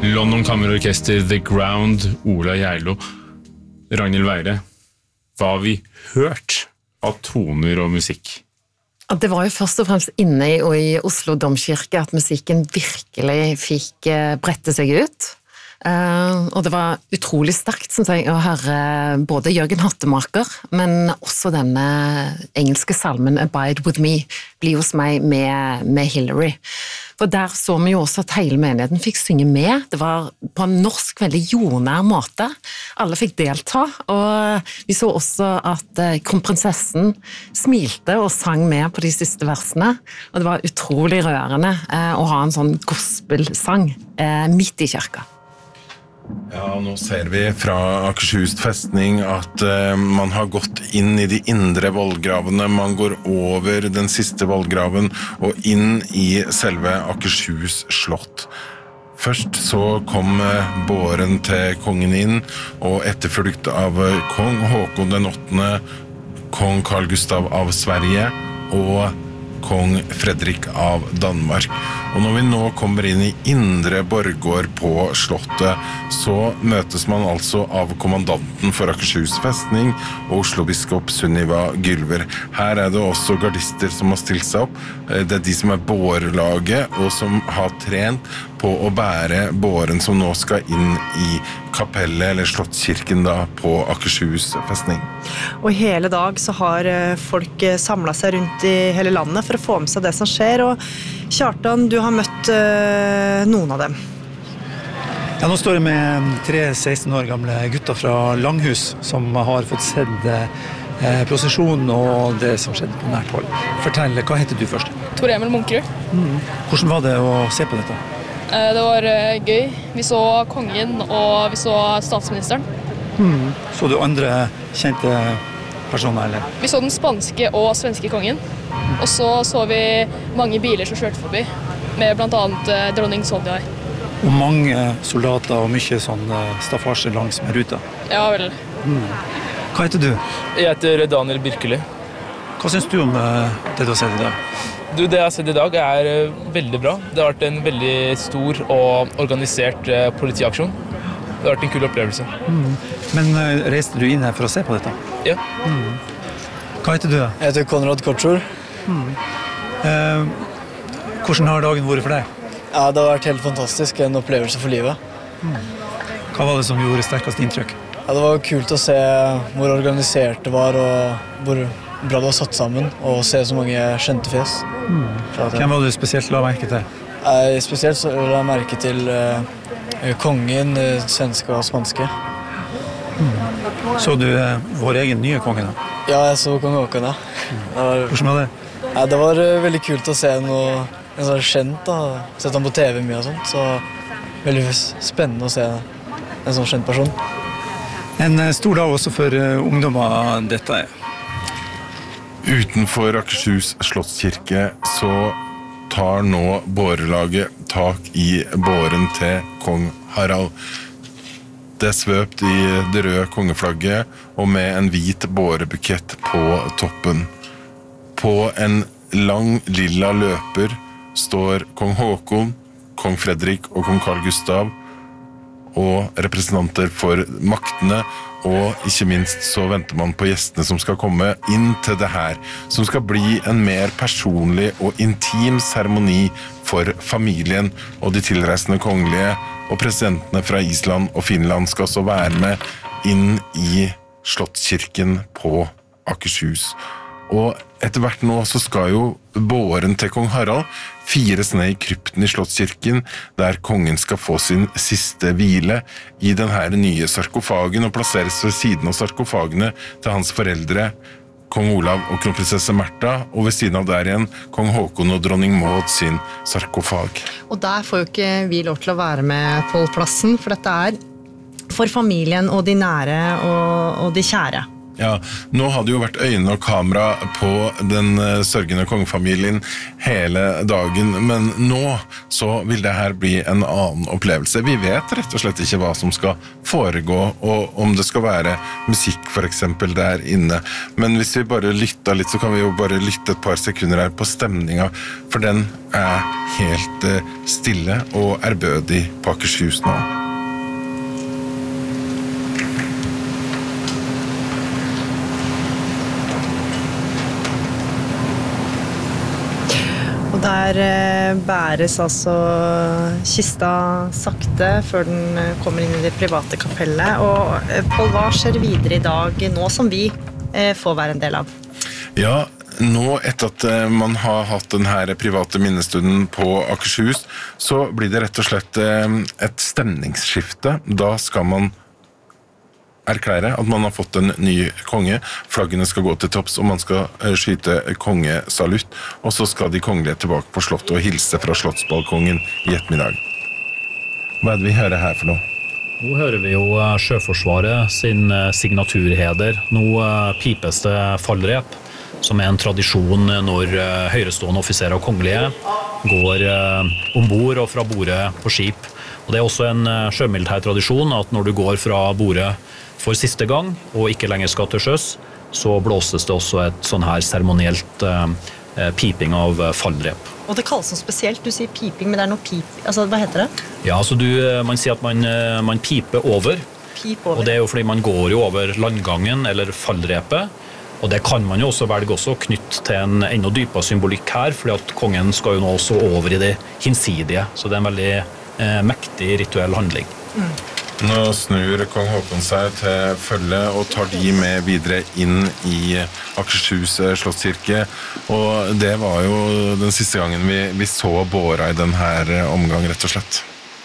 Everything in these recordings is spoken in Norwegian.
London Kammerorkester, The Ground, Ola Geilo, Ragnhild Weire. Hva har vi hørt av toner og musikk? Det var jo først og fremst inne i Oslo Domkirke at musikken virkelig fikk brette seg ut. Og det var utrolig sterkt, synes jeg, å høre både Jørgen Hattemaker, men også denne engelske salmen Abide With Me, Bli hos meg med Hillary. For der så vi jo også at hele menigheten fikk synge med. Det var på en norsk veldig jordnær måte. Alle fikk delta, og vi så også at kronprinsessen smilte og sang med på de siste versene. Og det var utrolig rørende å ha en sånn gospelsang midt i kirka. Ja, nå ser vi fra Akershus festning at man har gått inn i de indre vollgravene. Man går over den siste vollgraven og inn i selve Akershus slott. Først så kom båren til kongen inn, og etterfulgt av kong Håkon den 8., kong Carl Gustav av Sverige og kong Fredrik av Danmark. Og når vi nå kommer inn i indre borggård på slottet, så møtes man altså av kommandanten for Akershus festning og Oslo-biskop Sunniva Gylver. Her det også gardister som har stilt seg opp. Det de som bårlaget og som har trent på å bære båren som nå skal inn i kapellet eller slottskirken da på Akershus festning. Og hele dag så har folk samlet seg rundt i hele landet for å få med seg det som skjer, og Kjartan, du har møtt noen av dem. Ja, nå står jeg med 3 16 år gamle gutter fra Langhus som har fått sett prosesjonen og det som skjedde på nært hold. Fortell, hva heter du først? Tor Emil Munkerud. Hvordan var det å se på dette? Det var gøy. Vi så kongen og vi så statsministeren. Så du andre kjente personer, eller? Vi så den spanske og svenske kongen. Og så vi mange biler som kjørte forbi, med blant annet dronning Sonja. Og mange soldater og mye sånn staffasje langs med ruta. Ja vel. Hva heter du? Jeg heter Daniel Birkeli. Hva synes du om det du har sett i dag? Det jeg har sett i dag veldig bra. Det har vært en veldig stor og organisert politiaksjon. Det har vært en kul opplevelse. Men reiste du inn her for å se på dette? Ja. Hva heter du? Jeg heter Konrad Kortsjord. Hvordan har dagen vært for deg? Ja, det har vært helt fantastisk, en opplevelse for livet. Hva var det som gjorde sterkest inntrykk? Ja, det var kult å se hvor organisert det var, og hvor bra det var satt sammen, og se så mange kjente fjes. Hvem var du spesielt la merke til? Spesielt så la jeg merke til kongen, svenske og spanske. Så du vår egen nye konge da? Ja, jeg så kong Håkon, ja. Hvordan var det? Ja, det var veldig kult å se en sånn kjent, da. Sett han på TV mye og sånt, så veldig spennende å se en sånn kjent person. En stor dag også for ungdommer dette Utenfor Akershus slottskirke så tar nå bårelaget tak i båren til kong Harald. Det svøpt i det røde kongeflagget og med en hvit bårebukett på toppen. På en lang lilla løper står kong Håkon, kong Fredrik og kong Carl Gustav og representanter for maktene, og ikke minst så venter man på gjestene som skal komme inn til det her, som skal bli en mer personlig og intim seremoni for familien og de tilreisende kongelige, og presidentene fra Island og Finland skal også være med inn i slottskirken på Akershus. Og etter hvert nå så skal jo båren til kong Harald fires ned i krypten i slottskirken, der kongen skal få sin siste hvile i den her nye sarkofagen og plasseres ved siden av sarkofagene til hans foreldre, kong Olav og kronprinsesse Märtha, og ved siden av der igjen kong Håkon og dronning Maud sin sarkofag. Og der får jo ikke vi lov til å være med på plassen, for dette for familien og de nære og de kjære. Ja, nå hadde jo vært øyne og kamera på den sørgende kongefamilien hele dagen, men nå så vil det her bli en annen opplevelse. Vi vet rett og slett ikke hva som skal foregå, og om det skal være musikk for eksempel der inne. Men hvis vi bare lytter litt, så kan vi jo bare lytte et par sekunder her på stemninga, for den er helt stille og ærbødig på Akershus nå. Der bæres altså kista sakte før den kommer inn i det private kapellet. Og Pål, hva skjer videre i dag, nå som vi får være en del av? Ja, nå etter at man har hatt den her private minnestunden på Akershus, så blir det rett og slett et stemningsskifte. Da skal man erklære at man har fått en ny konge, flaggene skal gå til topps, og man skal skyte kongesalutt, og så skal de kongelige tilbake på slottet og hilse fra slottsbalkongen i ettermiddag. Hva er det vi hører her for noe? Nå hører vi jo Sjøforsvaret sin signaturheder. Nå pipes det fallrep, som en tradisjon når høyrestående offiserer og kongelige går ombord og fra bordet på skip. Og det er også en sjømilitær tradisjon at når du går fra bordet for siste gang, og ikke lenger skal til sjøs, så blåses det også et sånn her seremonielt piping av fallrep. Og det kalles noe spesielt, du sier piping, men det er noe pip, altså hva heter det? Ja, altså man sier at man piper over, og det er jo fordi man går jo over landgangen eller fallrepet, og det kan man jo også velge også knytt til en enda dypere symbolikk her, fordi at kongen skal jo nå også over i det hinsidige, så det er en veldig mektig rituell handling. Nå snur kong Håkon seg til følge og tar de med videre inn i Akershus slottskirke, og det var jo den siste gangen vi så båra i denne omgang, rett og slett.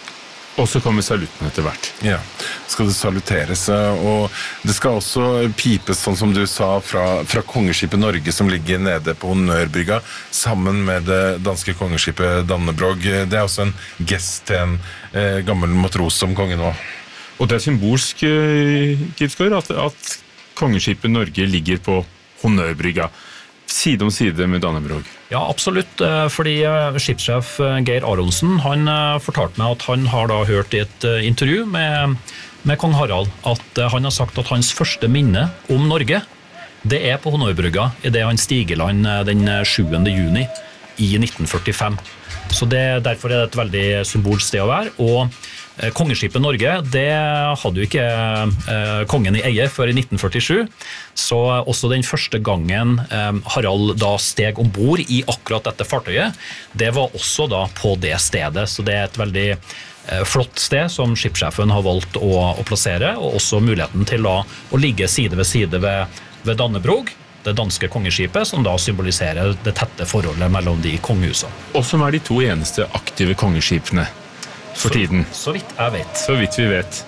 Og så kommer salutten etter hvert. Ja, skal det saluteres, og det skal også pipes, sånn som du sa, fra kongeskipet Norge som ligger nede på Honnørbrygga, sammen med det danske kongeskipet Dannebrog. Det er også en gest til en gammel matros som kongen nå. Og det er symbolsk, Kipsgaard, at kongeskipet Norge ligger på Honnørbrygga, side om side med Dannebrog. Ja, absolutt, fordi skipssjef Geir Aronsen, han fortalte meg at han har da hørt i et intervju med kong Harald, at han har sagt at hans første minne om Norge, det er på Honnørbrygga, i det han stiger i land den 7. juni i 1945. Så derfor er det et veldig symbolsk sted å være, og kongeskipet Norge, det hadde jo ikke kongen i eie før i 1947, så også den første gangen Harald da steg ombord i akkurat dette fartøyet, det var også da på det stedet, så det er et veldig flott sted som skipssjefen har valgt å plassere, og også muligheten til å ligge side ved side ved Dannebrog, det danske kongeskipet, som da symboliserer det tette forholdet mellom de kongehusene. Og som er de to eneste aktive kongeskipene for tiden. Så vidt jeg vet. Så vidt vi vet.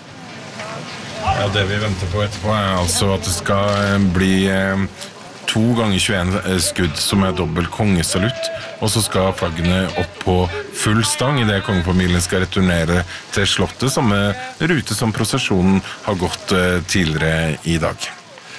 Ja, det vi venter på etterpå er altså at det skal bli 2 ganger 21 skudd som er dobbelt kongesalutt, og så skal flaggene opp på full stang i det kongefamilien skal returnere til slottet, samme rute som prosesjonen har gått tidligere i dag.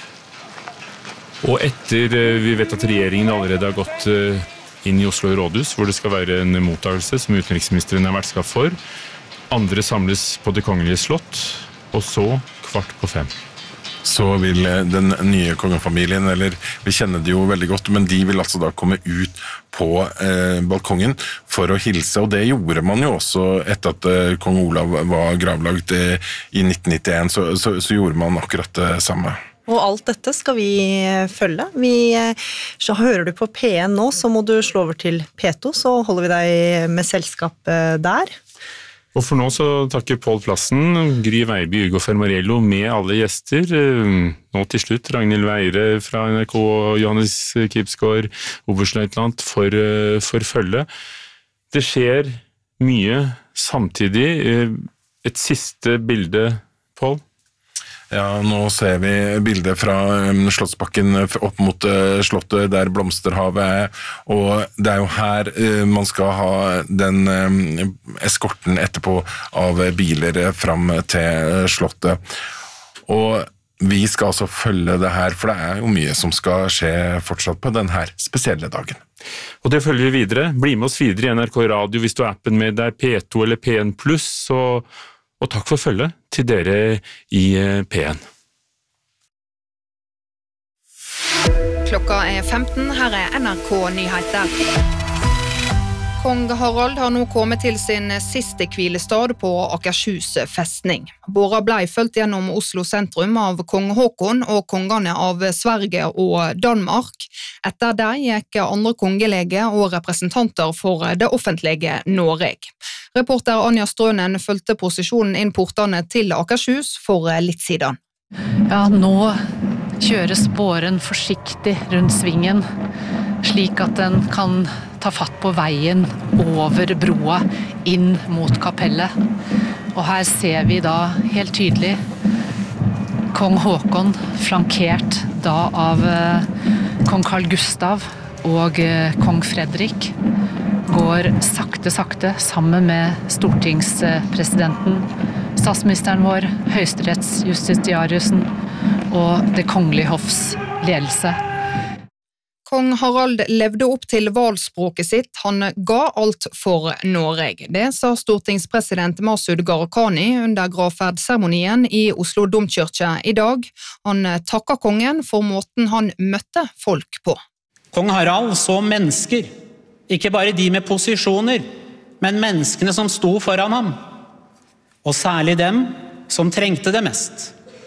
Og vi vet at regjeringen allerede har gått inn i Oslo rådhus, hvor det skal være en mottagelse som utenriksministeren er vertskap for. Andre samles på det kongelige slott, og så 4:15. Så vil den nye kongefamilien, eller vi kjenner det jo veldig godt, men de vil altså da komme ut på balkongen for å hilse, og det gjorde man jo også etter at kong Olav var gravlagt i 1991, så gjorde man akkurat det samme. Og alt dette skal vi følge. Så hører du på P1 nå, så må du slå over til P2, så holder vi deg med selskap der. Og for nå så takker Pål Plassen, Gry Veiby, Ugo Fermariello med alle gjester. Nå til slutt Ragnhild Weire fra NRK og Johannes Kipsgaard, oberstløytnant for følge. Det skjer mye samtidig. Et siste bilde, Pål? Ja, nå ser vi bildet fra Slottsbakken opp mot slottet der Blomsterhavet er, og det er jo her man skal ha den eskorten etterpå av biler fram til slottet. Og vi skal altså følge det her, for det jo mye som skal skje fortsatt på denne spesielle dagen. Og det følger vi videre. Bli med oss videre i NRK Radio hvis du har appen med deg P2 eller P1+, og takk for følget til dere i P1. Klokka 15, her NRK Nyheter. Kong Harald har nå kommet til sin siste hvilestad på Akershus festning. Båra ble følt gjennom Oslo sentrum av kong Håkon og kongene av Sverige og Danmark. Etter det gikk andre kongelege og representanter for det offentlige Norge. Reporter Anja Strønen fulgte prosesjonen inn portene til Akershus for litt siden. Ja, nå kjøres båren forsiktig rundt svingen, slik at den kan ta fatt på veien over broa inn mot kapellet. Og her ser vi da helt tydelig kong Håkon flankert da av kong Carl Gustav og kong Fredrik går sakte sammen med stortingspresidenten, statsministeren vår, høyesterettsjustitiariusen og det kongelige hoffs ledelse. Kong Harald levde opp til valspråket sitt, han ga alt for Norge. Det sa stortingspresident Masud Gharahkhani under gravferdsseremonien i Oslo Domkirke i dag. Han takket kongen for måten han møtte folk på. Kong Harald så mennesker, ikke bare de med posisjoner, men menneskene som sto foran ham, og særlig dem som trengte det mest.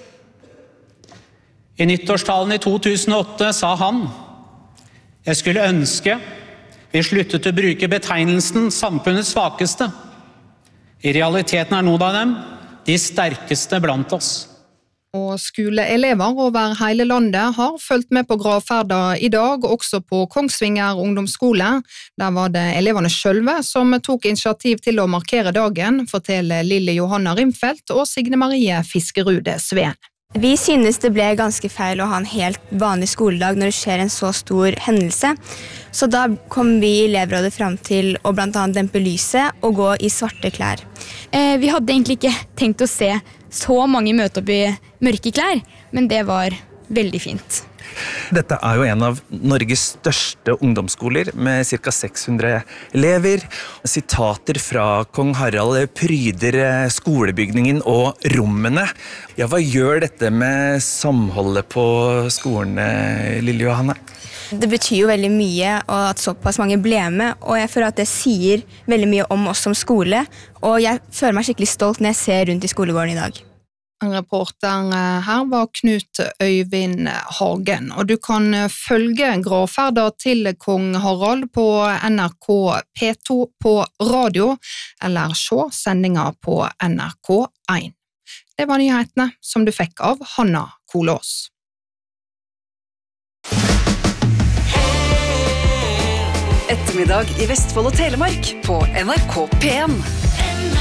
I nyttårstalen i 2008 sa han: «Jeg skulle ønske vi sluttet å bruke betegnelsen samfunnets svakeste. I realiteten noen av dem de sterkeste blant oss.» Og skoleelever over hele landet har fulgt med på gravferda i dag, også på Kongsvinger ungdomsskole. Der var det elevene selv som tok initiativ til å markere dagen, forteller Lille Johanna Rimfeldt og Signe Marie Fiskerud Sveen. Vi synes det ble ganske feil å ha en helt vanlig skoledag når det skjer en så stor hendelse. Så da kom vi i elevrådet frem til å blant annet dempe lyset og gå i svarte klær. Vi hadde egentlig ikke tenkt å se så mange møte opp i mørke klær, men det var veldig fint. Dette jo en av Norges største ungdomsskoler med ca. 600 elever. Sitater fra kong Harald pryder skolebygningen og rommene. Ja, hva gjør dette med samholdet på skolen, Lille Johanne? Det betyr jo veldig mye at såpass mange ble med, og jeg føler at det sier veldig mye om oss som skole, og jeg føler meg skikkelig stolt når jeg ser rundt i skolegården i dag. Reporteren her var Knut Øyvind Hagen, og du kan følge gravferda til kong Harald på NRK P2 på radio, eller se sendinga på NRK1. Det var nyhetene som du fikk av Hanna Kolås. Ettermiddag i Vestfold og Telemark på NRK P1.